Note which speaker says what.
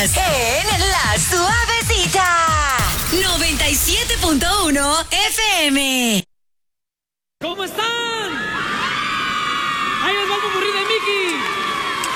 Speaker 1: Estás en La Suavecita 97.1 FM.
Speaker 2: ¿Cómo están? Ahí les va el popurrí de Mickey.